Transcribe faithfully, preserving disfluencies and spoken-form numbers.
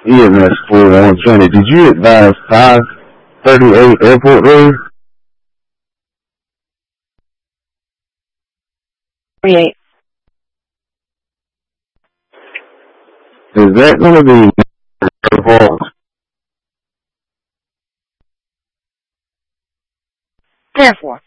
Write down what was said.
E M S four one twenty. Did you advise five thirty-eight Airport Road? thirty-eight. Is that going to be Airport? Therefore.